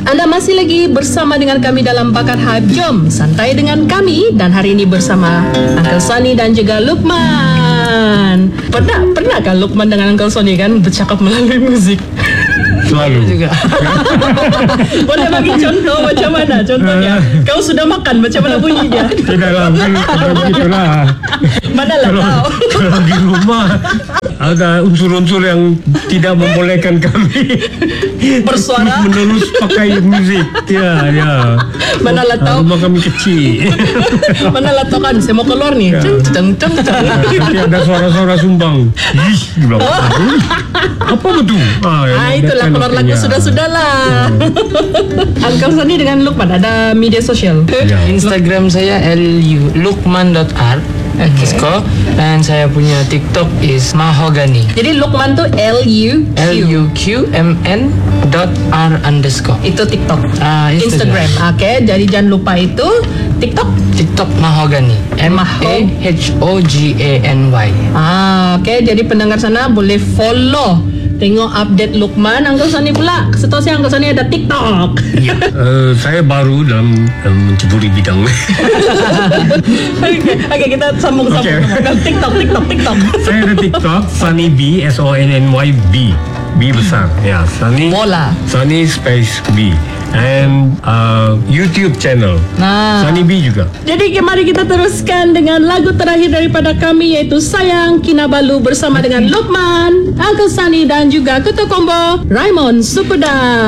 Anda masih lagi bersama dengan kami dalam Bakat Hype. Jom santai dengan kami. Dan hari ini bersama Uncle Sunny dan juga Luqman. Pernah kan Luqman dengan Uncle Sunny kan bercakap melalui muzik? Selalu juga. Boleh bagi contoh macam mana? Contohnya, kau sudah makan macam mana bunyinya? Tidaklah, begitulah. Mana lah tahu. Kalau di rumah ada unsur-unsur yang tidak membolehkan kami Bersuara. menerus pakai musik. Ya. Mana lah tahu. Rumah kami kecil. Mana lah tahu kan, saya mau keluar nih. Ya. Ceng. Nanti ada suara-suara sumbang. Ih, bilang, apa betul? Itulah keluar lagu sudah-sudahlah. Uncle Sunny dengan Luqman ada media sosial. Ya. Instagram saya luqman.art Kisko, dan saya punya TikTok is mahogany. Jadi Luqman tuh LUQMN.R_. itu TikTok. Instagram. Oke, jadi jangan lupa itu TikTok mahogany. MAHOGANY. Oke, jadi pendengar sana boleh follow, tengok update Luqman. Uncle Sunny pula, setahu saya Uncle Sunny ada TikTok. Ya, saya baru dalam menceburi bidang. Oke, kita sambung. Okay. TikTok. Saya ada TikTok, Sunny B, SONNY B. B besar. Ya, Sunny. Bola. Sunny space B. And YouTube channel. Nah. Sunny B juga. Jadi mari kita teruskan dengan lagu terakhir daripada kami, yaitu Sayang Kinabalu bersama dengan Luqman, Uncle Sunny dan juga Ketua Combo Raymond Supeda.